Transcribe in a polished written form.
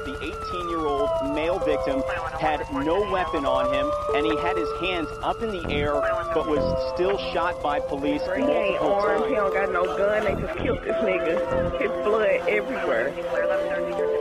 the 18-year-old male victim had no weapon on him, and he had his hands up in the air, but was still shot by police He ain't multiple armed, times. he don't got no gun, they just killed this nigga. His blood everywhere.